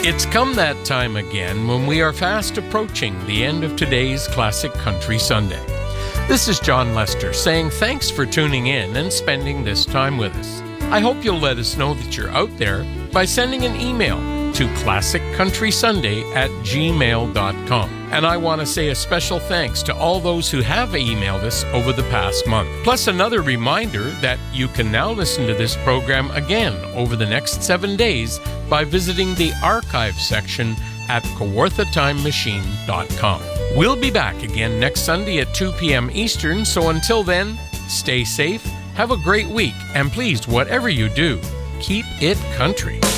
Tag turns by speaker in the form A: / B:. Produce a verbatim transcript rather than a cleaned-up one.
A: It's come that time again when we are fast approaching the end of today's Classic Country Sunday. This is John Lester saying thanks for tuning in and spending this time with us. I hope you'll let us know that you're out there by sending an email to classic country sunday at gmail dot com. And I want to say a special thanks to all those who have emailed us over the past month. Plus another reminder that you can now listen to this program again over the next seven days by visiting the archive section at kawartha time machine dot com. We'll be back again next Sunday at two p.m. Eastern, so until then, stay safe, have a great week, and please, whatever you do, keep it country.